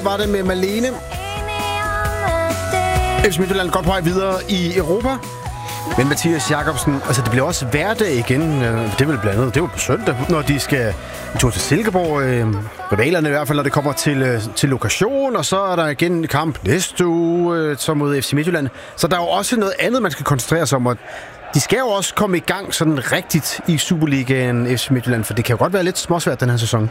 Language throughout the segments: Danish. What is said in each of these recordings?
Var det med Malene. FC Midtjylland godt på vej videre i Europa. Men Mathias Jakobsen, altså det bliver også hverdag igen. Det er vel blandt andet, det er jo på søndag, når de skal en tur til Silkeborg. Rivalerne i hvert fald, når det kommer til lokation. Og så er der igen en kamp næste uge, så mod FC Midtjylland. Så der er jo også noget andet, man skal koncentrere sig om. Og de skal jo også komme i gang sådan rigtigt i Superligaen FC Midtjylland. For det kan jo godt være lidt småsvært den her sæson.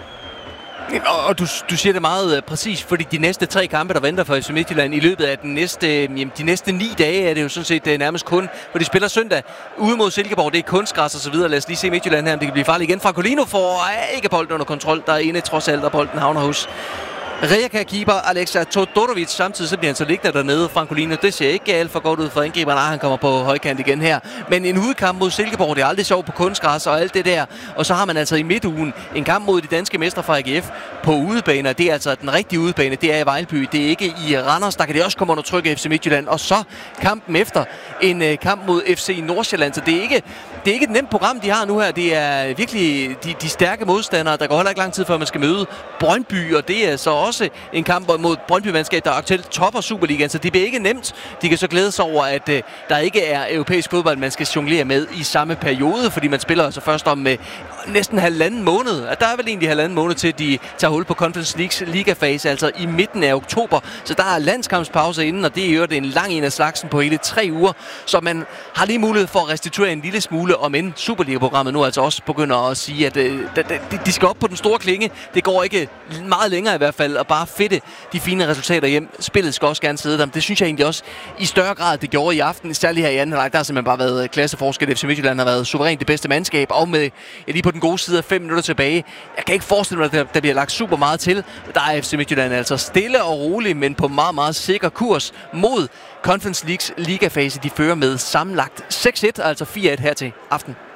Og du siger det meget præcis, fordi de næste 3 kampe, der venter for FC Midtjylland i løbet af de næste 9 dage, er det jo sådan set nærmest kun, hvor de spiller søndag ude mod Silkeborg. Det er kunstgræs og så videre. Lad os lige se Midtjylland her, om det kan blive farligt igen. Francolino får ikke bolden under kontrol. Der er ene trods alt, og bolden havner hos Rijeka-keeper Alexa Todorovic. Samtidig så bliver han så liggende dernede. Francolino, det ser ikke alt for godt ud for angriberen. Han kommer på højkant igen her. Men en udekamp mod Silkeborg, det er aldrig sjovt på kunstgræs og alt det der. Og så har man altså i midtugen en kamp mod de danske mestre fra AGF på udebane. Det er altså den rigtige udebane. Det er i Vejlby. Det er ikke i Randers. Der kan det også komme under tryk af FC Midtjylland. Og så kampen efter en kamp mod FC Nordsjælland. Så det er ikke et nemt program, de har nu her. Det er virkelig de stærke modstandere. Der går heller ikke lang tid, før man skal møde Brøndby. Og det er så også en kamp mod Brøndby-mandskab, der aktuelt topper Superligaen, så det bliver ikke nemt. De kan så glæde sig over, at der ikke er europæisk fodbold, man skal jonglere med i samme periode, fordi man spiller altså først om med næsten halvanden måned. Der er vel egentlig halvanden måned til, de tager hul på Conference Leagues ligafase, altså i midten af oktober. Så der er landskampspause inden, og det er jo en lang en af slagsen på hele 3 uger, så man har lige mulighed for at restituere en lille smule, om end Superliga-programmet nu altså også begynder at sige, at de skal op på den store klinge. Det går ikke meget længere i hvert fald, og bare fedte de fine resultater hjem. Spillet skal også gerne sidde der, men det synes jeg egentlig også i større grad, det gjorde i aften. Særligt her i anden halvleg, der har simpelthen bare været klasseforskel. FC Midtjylland har været suverænt det bedste mandskab, og med lige på den gode side af 5 minutter tilbage. Jeg kan ikke forestille mig, at der bliver lagt super meget til. Der er FC Midtjylland altså stille og rolig, men på meget, meget sikker kurs mod Conference Leagues ligafase. De fører med sammenlagt 6-1, altså 4-1 her til aften.